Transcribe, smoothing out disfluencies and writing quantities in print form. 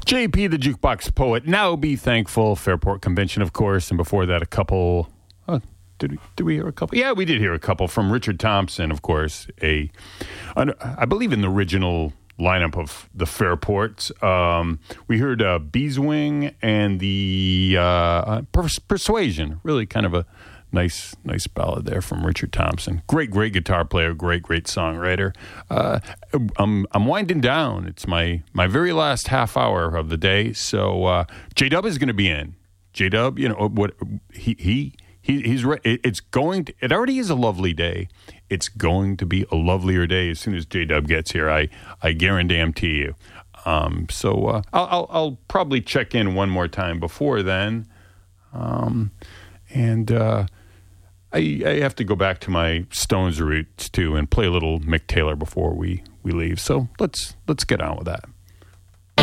JP, the Jukebox Poet. Now Be Thankful. Fairport Convention, of course. And before that, a couple. Did we hear a couple? Yeah, we did hear a couple from Richard Thompson, of course. I believe in the original lineup of the Fairports. We heard Beeswing and the Persuasion. Really kind of a nice ballad there from Richard Thompson. Great guitar player, great songwriter. I'm winding down. It's my very last half hour of the day. So J-Dub is going to be in. J-Dub, you know what he's right. It already is a lovely day. It's going to be a lovelier day as soon as J-Dub gets here. I guarantee you. So I'll probably check in one more time before then. I have to go back to my Stones roots too and play a little Mick Taylor before we leave. So let's get on with that.